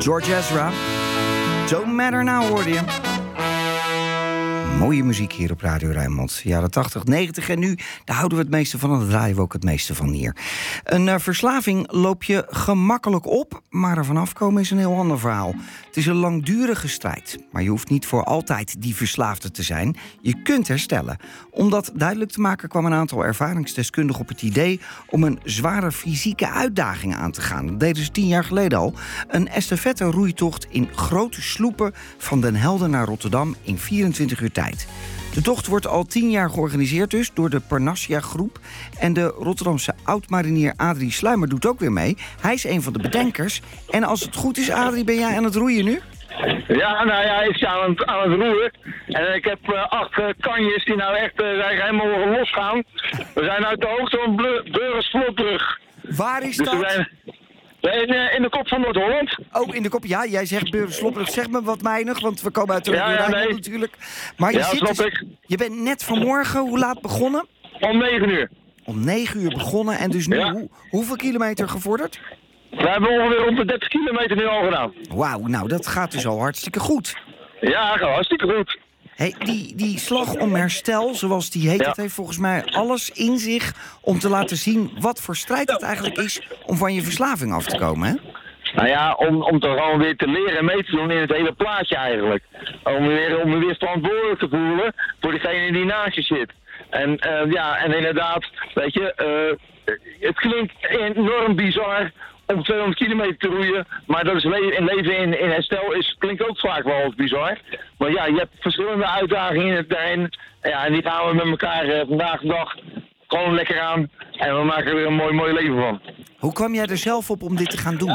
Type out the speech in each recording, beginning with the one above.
George Ezra. Don't Matter Now hoorde je. Mooie muziek hier op Radio Rijnmond. Jaren 80, 90 en nu, daar houden we het meeste van en daar draaien we ook het meeste van hier. Een verslaving loop je gemakkelijk op, maar er vanaf komen is een heel ander verhaal. Het is een langdurige strijd, maar je hoeft niet voor altijd die verslaafde te zijn. Je kunt herstellen. Om dat duidelijk te maken kwam een aantal ervaringsdeskundigen op het idee om een zware fysieke uitdaging aan te gaan. Dat deden ze 10 jaar geleden al. Een estafette-roeitocht in grote sloepen van Den Helder naar Rotterdam in 24 uur tijd. De tocht wordt al 10 jaar georganiseerd dus door de Parnassia-groep. En de Rotterdamse oud-marinier Adrie Sluimer doet ook weer mee. Hij is een van de bedenkers. En als het goed is, Adrie, ben jij aan het roeien nu? Ja, nou ja, ik sta aan het roeren. En ik heb 8 kanjes die nou echt helemaal losgaan. We zijn uit de hoogte van Burgerslotbrug. Waar is dus dat? We zijn in de kop van Noord-Holland. Oh, in de kop. Ja, jij zegt Burgerslotbrug. Zeg me wat weinig, want we komen uit de nee. natuurlijk. Maar je bent net vanmorgen, hoe laat begonnen? Om 9 uur. Om 9 uur begonnen en dus nu hoeveel kilometer gevorderd? We hebben ongeveer rond de 30 kilometer nu al gedaan. Wauw, nou dat gaat dus al hartstikke goed. Ja, gaat hartstikke goed. Hey, die slag om herstel, zoals die heet, dat heeft volgens mij alles in zich om te laten zien wat voor strijd het eigenlijk is om van je verslaving af te komen, hè? Nou ja, om toch gewoon weer te leren en mee te doen in het hele plaatje eigenlijk. Om me weer verantwoordelijk te voelen voor degene die naast je zit. En en inderdaad, weet je, het klinkt enorm bizar om 200 kilometer te roeien, maar dat is leven in herstel klinkt ook vaak wel eens bizar. Maar ja, je hebt verschillende uitdagingen in het terrein. Ja, en die gaan we met elkaar vandaag de dag gewoon lekker aan. En we maken er weer een mooi leven van. Hoe kwam jij er zelf op om dit te gaan doen?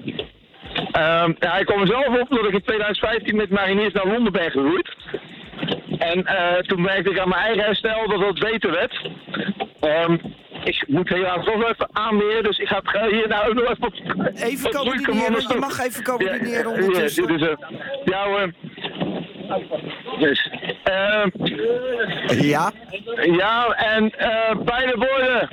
Ik kwam er zelf op omdat ik in 2015 met mariniers naar Londen ben geroeid. En toen merkte ik aan mijn eigen herstel dat het beter werd. Ik moet helaas nog even aanmeren, dus ik ga het hier nou nog even... Even coördineren, je mag even coördineren ondertussen. Dus, ja? Ja, en beide woorden.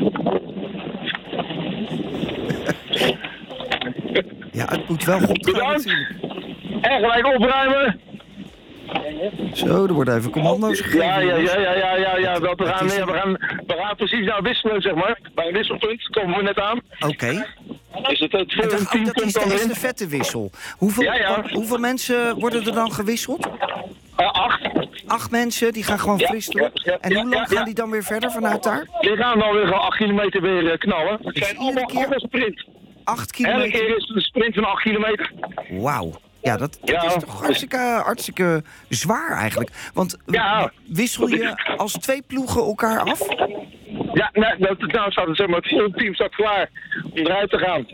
Ja, het moet wel goed gaan natuurlijk. En gelijk opruimen. Zo, er worden even commando's gegeven. Ja, we gaan precies nou wisselen, zeg maar. Bij een wisselpunt komen we net aan. Oké. Dus het volgende team dat is komt dan de in. estafettewissel. Hoeveel mensen worden er dan gewisseld? 8. 8 mensen, die gaan gewoon fristen. En hoe lang gaan die dan weer verder vanuit daar? Die gaan dan weer 8 kilometer weer knallen. Het zijn allemaal sprint. 8 kilometer? Elke keer is het een sprint van 8 kilometer. Wauw. Ja, dat is toch hartstikke zwaar eigenlijk. Want wissel je als 2 ploegen elkaar af? Ja, nou staat het, zeg maar, het hele team staat klaar om eruit te gaan.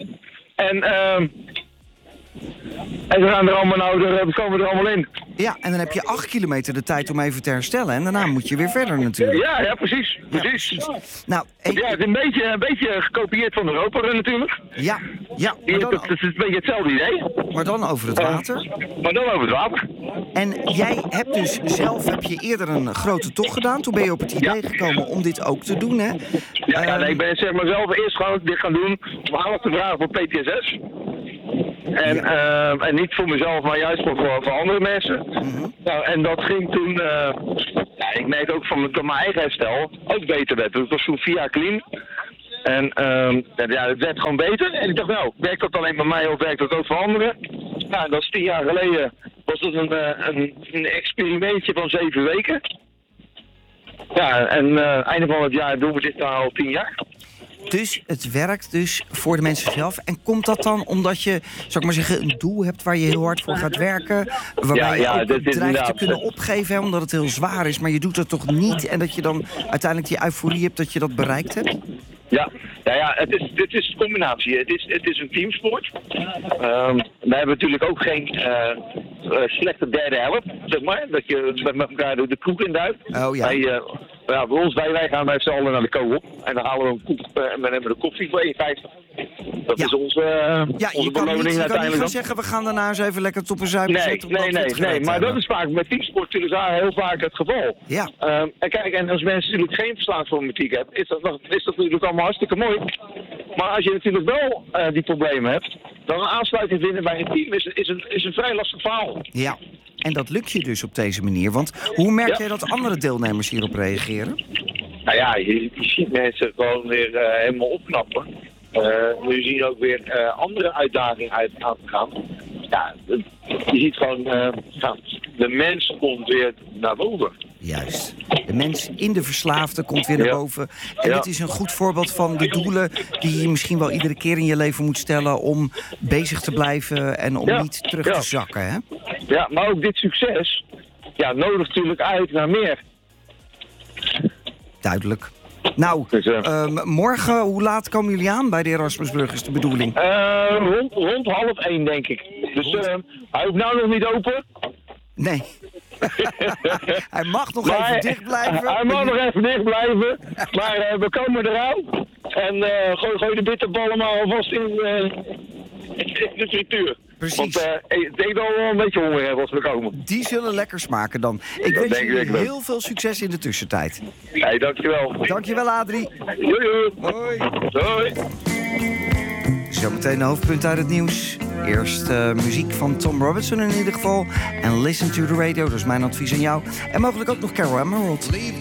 En we gaan er allemaal we komen er allemaal in. Ja, en dan heb je 8 kilometer de tijd om even te herstellen. En daarna moet je weer verder natuurlijk. Ja, precies. Nou, het is een beetje gekopieerd van Europa natuurlijk. Ja. Dat is een beetje hetzelfde idee. Maar dan over het water. En jij hebt dus zelf eerder een grote tocht gedaan. Toen ben je op het idee gekomen om dit ook te doen, hè? Ik ben zeg maar zelf eerst gewoon dit gaan doen om aandacht te vragen voor PTSS. En niet voor mezelf, maar juist voor andere mensen. Mm-hmm. Nou, en dat ging toen, ik merkte ook van mijn eigen herstel, ook beter werd. Het was toen via clean. En het werd gewoon beter. En ik dacht, nou, werkt dat alleen bij mij of werkt dat ook voor anderen? Nou, dat is 10 jaar geleden, was dat een experimentje van 7 weken. Ja, en einde van het jaar doen we dit al 10 jaar. Dus het werkt dus voor de mensen zelf. En komt dat dan omdat je, zou ik maar zeggen, een doel hebt waar je heel hard voor gaat werken? Waarbij je ook dreigt te kunnen opgeven, hè, omdat het heel zwaar is. Maar je doet het toch niet? En dat je dan uiteindelijk die euforie hebt dat je dat bereikt hebt? Het is een combinatie. Het is een teamsport. We hebben natuurlijk ook geen slechte derde helft, zeg maar. Dat je met elkaar de kroeg induikt. Oh ja. Bij ons, wij gaan met z'n allen naar de co-op. En dan halen we een koek en we nemen de koffie voor 1,50. Dat is onze beloning uiteindelijk. Je kan niet gaan zeggen, we gaan daarna eens even lekker toppen zuipen zetten. Nee. Maar dat is vaak met teamsport heel vaak het geval. Ja. En kijk, en als mensen natuurlijk geen verslavingsproblematiek hebben, is dat natuurlijk allemaal hartstikke mooi. Maar als je natuurlijk wel die problemen hebt, dan een aansluiting vinden bij een team is een vrij lastig verhaal. Ja, en dat lukt je dus op deze manier. Want hoe merk jij dat andere deelnemers hierop reageren? Nou ja, je ziet mensen gewoon weer helemaal opknappen. Nu zien ook weer andere uitdagingen aan te gaan. Ja, je ziet gewoon, de mens komt weer naar boven. Juist. De mens in de verslaafde komt weer naar boven. En het is een goed voorbeeld van de doelen die je misschien wel iedere keer in je leven moet stellen om bezig te blijven en om niet terug te zakken. Hè? Ja, maar ook dit succes nodigt natuurlijk uit naar meer. Duidelijk. Nou, morgen, hoe laat komen jullie aan bij de Erasmusbrug, is de bedoeling? Rond 12:30, denk ik. Dus hij hoeft nou nog niet open. Nee. Hij mag nog even dicht blijven. Hij mag nog even dicht blijven. Maar we komen eraan. En gooi de bitterballen maar alvast in de frituur. Precies. Want ik denk dat we wel een beetje honger hebben als we komen. Die zullen lekker smaken dan. Ik wens jullie heel veel succes in de tussentijd. Hey, dankjewel. Dankjewel, Adrie. Doei. Hoi. Doei. Zometeen de hoofdpunten uit het nieuws. Eerst muziek van Tom Robinson in ieder geval. En listen to the radio, dat is mijn advies aan jou. En mogelijk ook nog Carol Emerald. Leave